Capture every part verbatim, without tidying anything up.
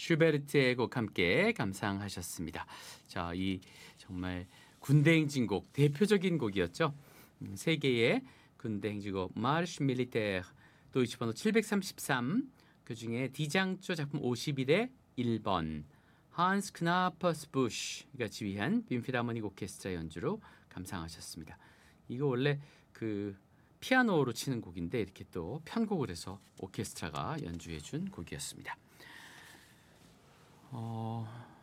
슈베르트의 곡 함께 감상하셨습니다. 자, 이 정말 군대 행진곡 대표적인 곡이었죠. 음, 세계의 군대 행진곡 마르쉬 밀리테르 도이치 번호 칠백삼십삼 그중에 디장조 작품 오십일의 일 번 한스 크나퍼스 부시가 지휘한 빈필하모닉 오케스트라 연주로 감상하셨습니다. 이거 원래 그 피아노로 치는 곡인데 이렇게 또 편곡을 해서 오케스트라가 연주해 준 곡이었습니다. 어...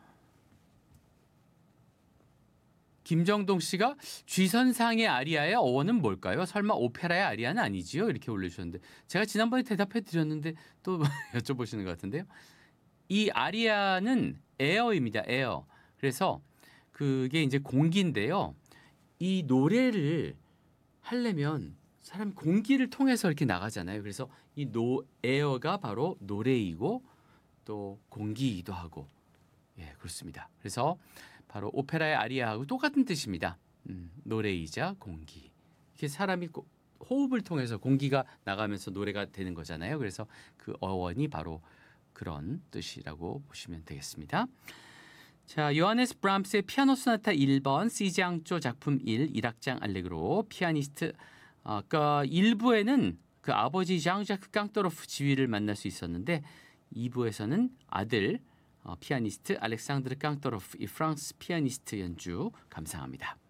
김정동 씨가 쥐선상의 아리아의 어원은 뭘까요? 설마 오페라의 아리아는 아니지요? 이렇게 올려주셨는데 제가 지난번에 대답해 드렸는데 또 여쭤보시는 것 같은데요. 이 아리아는 에어입니다. 에어. 그래서 그게 이제 공기인데요. 이 노래를 하려면 사람 공기를 통해서 이렇게 나가잖아요. 그래서 이 노, 에어가 바로 노래이고 또 공기이기도 하고 예, 그렇습니다. 그래서 바로 오페라의 아리아하고 똑같은 뜻입니다. 음, 노래이자 공기. 이렇게 사람이 호흡을 통해서 공기가 나가면서 노래가 되는 거잖아요. 그래서 그 어원이 바로 그런 뜻이라고 보시면 되겠습니다. 자, 요하네스 브람스의 피아노 소나타 일 번 C장조 작품 일, 일 악장 알레그로 피아니스트 아까 일 부에는 그 아버지 장자크 깡토로프 지휘를 만날 수 있었는데 이 부에서는 아들 어, 피아니스트 알렉산드르 깡토로프 이 프랑스 피아니스트 연주 감상합니다.